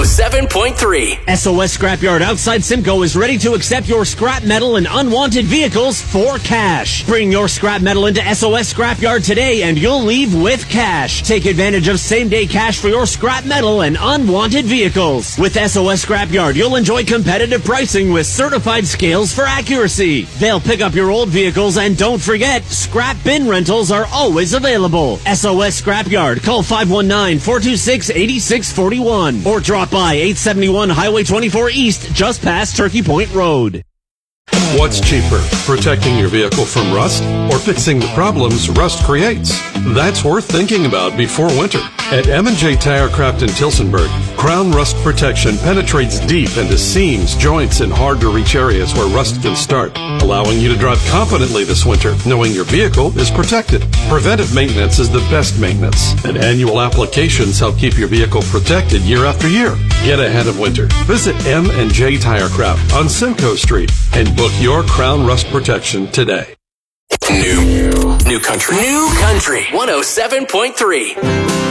107.3. SOS Scrapyard outside Simcoe is ready to accept your scrap metal and unwanted vehicles for cash. Bring your scrap metal into SOS Scrapyard today and you'll leave with cash. Take advantage of same-day cash for your scrap metal and unwanted vehicles. With SOS Scrapyard, you'll enjoy competitive pricing with certified scales for accuracy. They'll pick up your old vehicles, and don't forget, scrap bin rentals are always available. SOS Scrapyard. Call 519-426-8641 or drop by 871 Highway 24 East just past Turkey Point Road. What's cheaper, protecting your vehicle from rust or fixing the problems rust creates? That's worth thinking about before winter. At M&J Tirecraft in Tilsonburg, Crown Rust Protection penetrates deep into seams, joints, and hard-to-reach areas where rust can start, allowing you to drive confidently this winter, knowing your vehicle is protected. Preventive maintenance is the best maintenance, and annual applications help keep your vehicle protected year after year. Get ahead of winter. Visit M&J Tirecraft on Simcoe Street and book your Crown Rust Protection today. New country. 107.3.